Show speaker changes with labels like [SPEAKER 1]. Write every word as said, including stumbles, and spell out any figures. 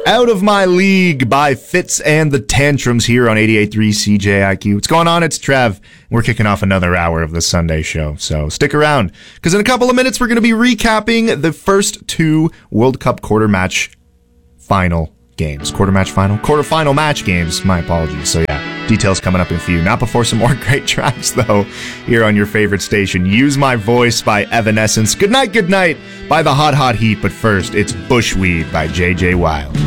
[SPEAKER 1] Out of My League by Fitz and the Tantrums here on eighty-eight point three C J I Q. What's going on? It's Trev. We're kicking off another hour of the Sunday show, so stick around, because in a couple of minutes we're going to be recapping the first two World Cup quarter match final games. Quarter match final? Quarter final match games. My apologies. So yeah, details coming up in a few. Not before some more great tracks, though, here on your favorite station. Use My Voice by Evanescence. Good Night, Good Night by The Hot Hot Heat. But first, it's Bushweed by J J Wild.